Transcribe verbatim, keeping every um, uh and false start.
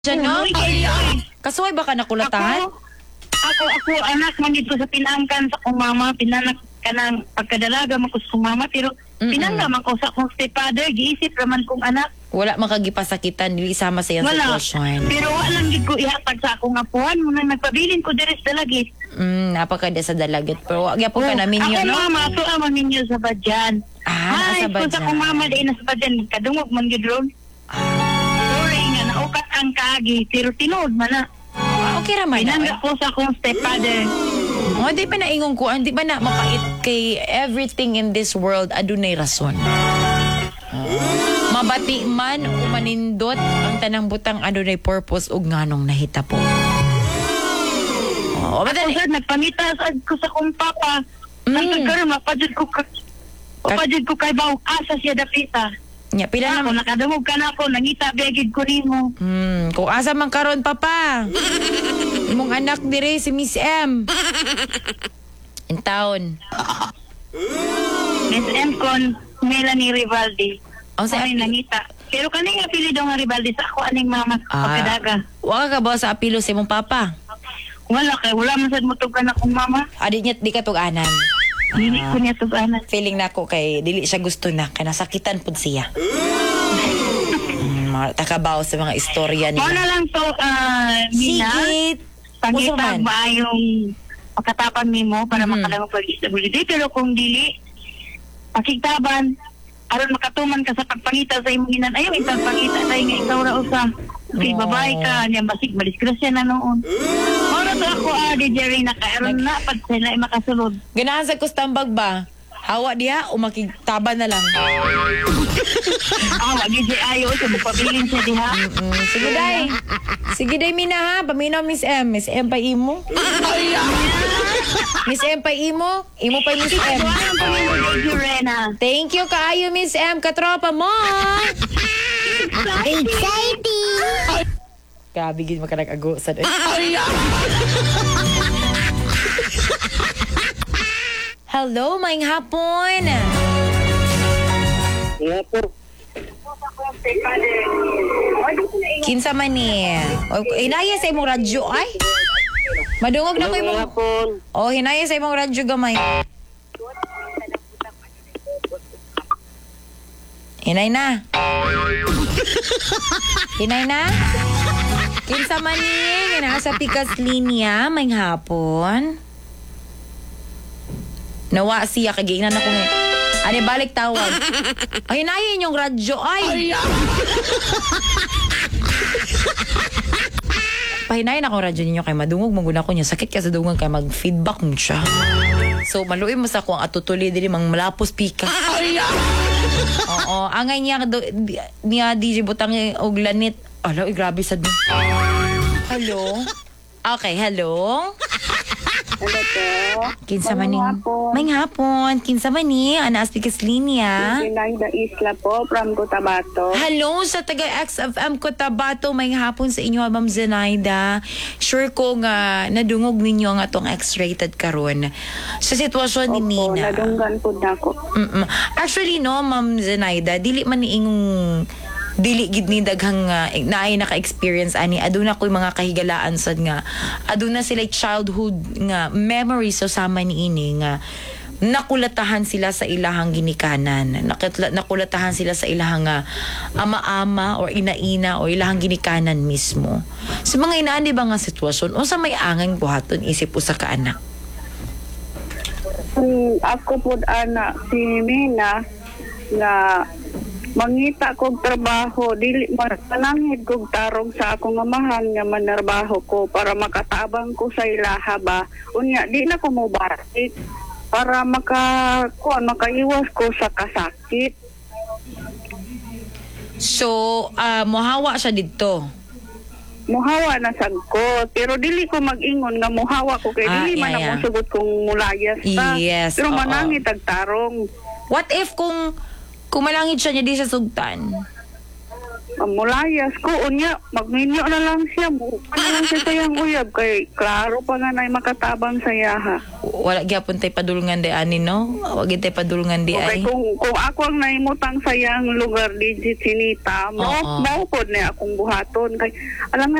Diyan no? Uy, uy. Kasuway ba ka nakulatahan? Ako, ako, ako, anak, manid ko sa pinangkan sa kong mama, pinanak ka ng pagkadalaga man ko sa kong mama, pero Mm-mm. pinangga man ko sa kong stepfather, giisip raman kong anak. Wala makagipasakitan, dili sama sa iyang Wala. sitwasyon. Pero walang gid ko ihatag sa akong apuhan, muna nagpabilin ko deres dalagit. Mm, napakada sa dalagat. Pero wag po ka namin ako yun, no? mama, so aman ninyo sa badyan. Ah, Ay, nasa kung sa Badyan. kong mama, dahil nasa badyan, kadungog man gid ron. Sorry nga, naukat ang kaagi, pero tinood man na. Ah, okay raman na. Pinangga ko sa akong stepfather. Oh, di ba na ingon ko, di ba na mapait kay everything in this world adunay rason. Mabati man o manindot ang tanang butang adunay purpose ug nganong nahita po. Oh, Ako madali. sir, nagpangita sa ko sa kong papa. Mm. Hanggang karon mapadjud ko ka. Mapadjud ko kay baw asa siya dapita. Nya pila Ako na nakadungog ka na ako, nangita begid ko nimo. Hmm, kung asa man karon papa. Imong anak dire si Miss M. In town. Miss M kon Melanie Rivaldi. Oh, sa Sa api- nangita. Pero kaning apelyido nga Rivaldi sa ako aning mama Ah. pagkadaga. Wa ka ba sa apilo sa imong papa? Wala kay wala man sad mutugan akong mama. Adi niya di ka tuganan. Dili ko niya tuganan. Feeling nako kay dili siya gusto na kay nasakitan pud siya. Hmm, mga takabaw sa mga istorya Mo na nila. lang to ah, Mina. Sige. Usa Pangitag man. ba yung pagkatapan nimo para Mhm. makalamang pag-S W D, pero kung dili pakigtaban aron makatuman ka sa pagpangita sa imong ginan, ayaw itang pangita sa nga ikaw ra usa kay Oo. babae ka niya basig madisgrasya na noon. Ora to ako ah di Jerry na kay aron na pag sila ay makasulod. Ganahan sa kustambag ba? Hawa diha o makigtaban na lang. Ah, wag di ayo sa mapabilin siya diha. Mm, sige day. Sige day Mina ha. Paminaw Miss M. Miss M pa imo. Miss M pa imo. Imo pa Miss M. Tuwanan pa nimo di Jurena. Thank you kaayo Miss M. Katropa mo. Exciting. Grabe gid makanag-ago sa Hello, maing hapon. Yeah, po. Kinsa man ni? O, hinaya sa imong radyo ay? Madungog na ko imong... Oh, hinaya sa imong radyo gamay. Hinay na. Hinay na. Kinsa man ni? Nasa pikas linya, maing hapon. Nawa siya, kagiinan ako ngayon. Ano, balik tawag. Ay, hinayin yung radyo. Ay! Pahinayin ako radyo ninyo kay madungog maguna ko niya. Sakit ka sa dungan kay mag-feedback mo siya. So, maluin mo sa kung atutuli din mang malapos pika. Oo, angay niya do, di- niya D J Butang og lanit. Alo, eh, grabe sad mo. Hello? Okay, hello? Hello po. Kinsa man ning... Magandang hapon. May hapon. Kinsa man ni? Ana aspikas linya. Sinayda Isla po from Cotabato. Hello sa taga X F M Cotabato. May hapon sa inyo, Ma'am Zenaida. Sure ko nga nadungog ninyo ang atong X-rated karon. Sa sitwasyon ni Opo, Nina. nadunggan po na ako. Mm-mm. Actually, no, Ma'am Zenaida, dili man ni ingong dili gid ni daghang uh, naay naka-experience ani aduna koy mga kahigalaan sad nga aduna sila childhood nga memories so sama ni ini nga nakulatahan sila sa ilahang ginikanan, Nakatla, nakulatahan sila sa ilahang uh, ama-ama or ina-ina o ilahang ginikanan mismo. Sa mga inaan di ba nga sitwasyon o sa may angang buhaton isip usa ka anak. Hmm, ako po anak si Mina nga mangita kog trabaho dili manangid kog tarong sa akong amahan nga manarbaho ko para makatabang ko sa ilaha ba unya di na ko mo batik para maka kuan makaiwas ko sa kasakit. So, uh, mohawa siya didto. Muhawa na sad ko pero dili ko mag-ingon nga muhawa ko kay Ah, dili man yeah, yeah. ako sugot kung mulayas ta. Yes, Pero oo. manangit ag tarong. What if kung kung malangit siya niya di siya sugtan? Ang mulayas ko, unya, magminyo na lang siya. Ano lang siya sayang uyab. Kay klaro pa nga na makatabang sayaha. Wala gyapon tay padulngan di ani no? Wa gid tay padulngan di Okay, ay. kung, kung ako ang naimutang sayang lugar, digit sinita, mo, Oo. mo po na akong buhaton. Kay, alam